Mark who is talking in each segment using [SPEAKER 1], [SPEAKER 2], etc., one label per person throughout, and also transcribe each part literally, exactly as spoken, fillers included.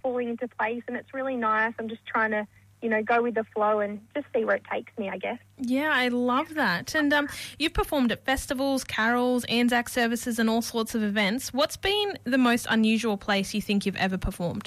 [SPEAKER 1] falling into place, and it's really nice. I'm just trying to, you know, go with the flow and just see where it takes me, I guess.
[SPEAKER 2] Yeah, I love that. And um, you've performed at festivals, carols, Anzac services and all sorts of events. What's been the most unusual place you think you've ever performed?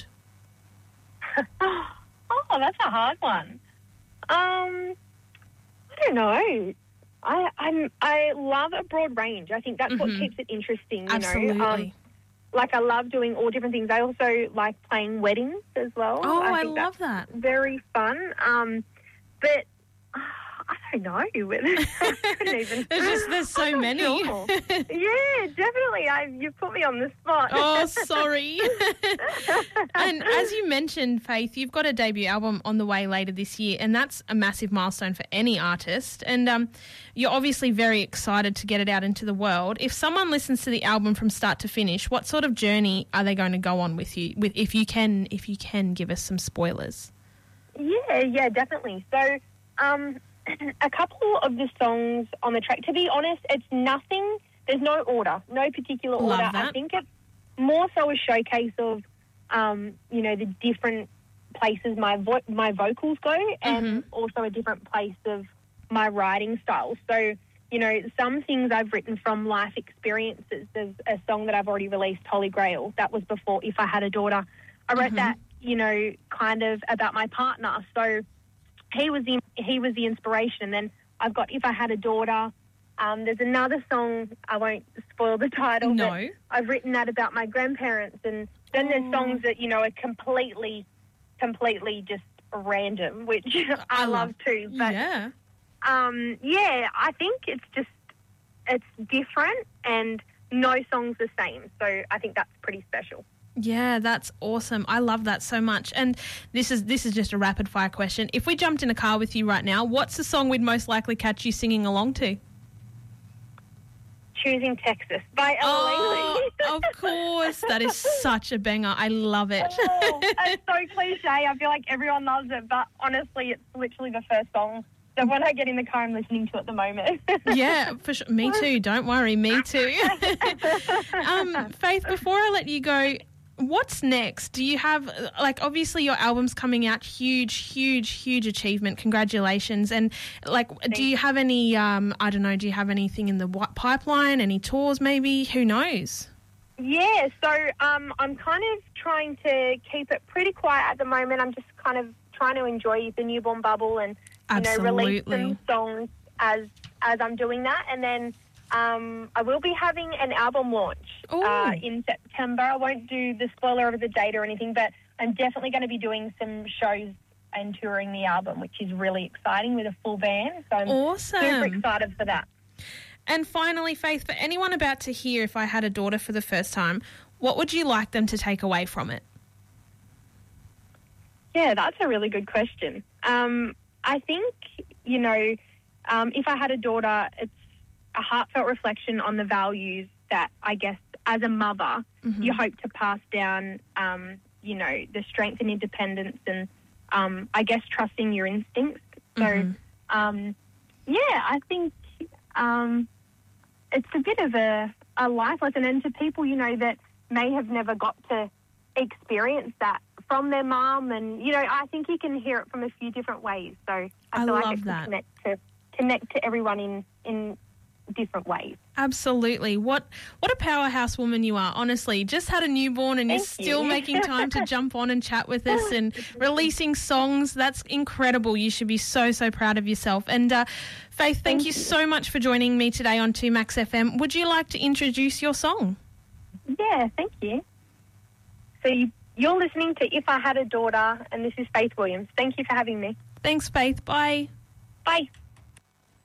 [SPEAKER 1] Oh, that's a hard one. Um, I don't know. I I'm, I love a broad range. I think that's mm-hmm. what keeps it interesting, you
[SPEAKER 2] Absolutely.
[SPEAKER 1] know. Um, like, I love doing all different things. I also like playing weddings as well.
[SPEAKER 2] Oh, I,
[SPEAKER 1] I think
[SPEAKER 2] love
[SPEAKER 1] that's
[SPEAKER 2] that.
[SPEAKER 1] Very fun. Um, but uh, I don't know. I couldn't even.
[SPEAKER 2] There's just there's so
[SPEAKER 1] I'm
[SPEAKER 2] many.
[SPEAKER 1] Sure. Yeah, definitely. I you've put me on the spot.
[SPEAKER 2] Oh, sorry. And as you mentioned, Faith, you've got a debut album on the way later this year, and that's a massive milestone for any artist. And um, you're obviously very excited to get it out into the world. If someone listens to the album from start to finish, what sort of journey are they going to go on with you? With if you can, if you can give us some spoilers.
[SPEAKER 1] Yeah, yeah, definitely. So, um, a couple of the songs on the track, to be honest, it's nothing, there's no order, no particular order.
[SPEAKER 2] Love that.
[SPEAKER 1] I think it's more so a showcase of, um, you know, the different places my vo- my vocals go, and
[SPEAKER 2] Mm-hmm.
[SPEAKER 1] also a different place of my writing style. So, you know, some things I've written from life experiences. There's a song that I've already released, Holy Grail. That was before If I Had a Daughter. I wrote
[SPEAKER 2] Mm-hmm.
[SPEAKER 1] that, you know, kind of about my partner. So he was the, he was the inspiration. And then I've got If I Had a Daughter. Um, there's another song, I won't spoil the title,
[SPEAKER 2] No.
[SPEAKER 1] but I've written that about my grandparents. And then
[SPEAKER 2] Oh.
[SPEAKER 1] there's songs that, you know, are completely, completely just random, which I,
[SPEAKER 2] I
[SPEAKER 1] love
[SPEAKER 2] love-
[SPEAKER 1] too. But
[SPEAKER 2] yeah.
[SPEAKER 1] um, yeah, I think it's just, it's different and no song's the same. So I think that's pretty special.
[SPEAKER 2] Yeah, that's awesome. I love that so much. And this is this is just a rapid fire question. If we jumped in a car with you right now, what's the song we'd most likely catch you singing along to?
[SPEAKER 1] Choosing Texas by Ella
[SPEAKER 2] Oh,
[SPEAKER 1] Langley.
[SPEAKER 2] of course. That is such a banger. I love it.
[SPEAKER 1] Oh, it's so cliche. I feel like everyone loves it, but honestly, it's literally the first song. So when I get in the car, I'm listening to it at the moment.
[SPEAKER 2] Yeah, for sure. Me too. Don't worry. Me too. um, Faith, before I let you go, what's next? Do you have, like, obviously your album's coming out, huge, huge, huge achievement. Congratulations. And, like, do you have any, um, I don't know, do you have anything in the wa- pipeline, any tours maybe? Who knows?
[SPEAKER 1] Yeah, so um, I'm kind of trying to keep it pretty quiet at the moment. I'm just kind of trying to enjoy the newborn bubble and, you know, release
[SPEAKER 2] Absolutely.
[SPEAKER 1] some songs as as I'm doing that. And then um, I will be having an album launch uh, in September. I won't do the spoiler of the date or anything, but I'm definitely going to be doing some shows and touring the album, which is really exciting with a full band. So I'm
[SPEAKER 2] Awesome.
[SPEAKER 1] super excited for that.
[SPEAKER 2] And finally, Faith, for anyone about to hear If I Had a Daughter for the first time, what would you like them to take away from it?
[SPEAKER 1] Yeah, that's a really good question. Um, I think, you know, um, If I Had a Daughter, it's a heartfelt reflection on the values that I guess as a mother
[SPEAKER 2] Mm-hmm.
[SPEAKER 1] you hope to pass down, um, you know, the strength and independence and um, I guess trusting your instincts. So,
[SPEAKER 2] Mm-hmm.
[SPEAKER 1] um, yeah, I think um, it's a bit of a, a life lesson. And to people, you know, that may have never got to experience that from their mum, and you know, I think you can hear it from a few different ways. So I,
[SPEAKER 2] I
[SPEAKER 1] feel
[SPEAKER 2] love
[SPEAKER 1] like it
[SPEAKER 2] that.
[SPEAKER 1] can connect to connect to everyone in in different ways.
[SPEAKER 2] Absolutely. What what a powerhouse woman you are, honestly. Just had a newborn and
[SPEAKER 1] Thank
[SPEAKER 2] you're still
[SPEAKER 1] you.
[SPEAKER 2] making time to jump on and chat with us and releasing songs. That's incredible. You should be so, so proud of yourself. And uh, Faith, thank,
[SPEAKER 1] Thank
[SPEAKER 2] you
[SPEAKER 1] you.
[SPEAKER 2] so much for joining me today on two Max F M. Would you like to introduce your song?
[SPEAKER 1] Yeah, thank you. So you, you're listening to If I Had a Daughter, and this is Faith Williams. Thank you for having me.
[SPEAKER 2] Thanks, Faith. Bye.
[SPEAKER 1] Bye.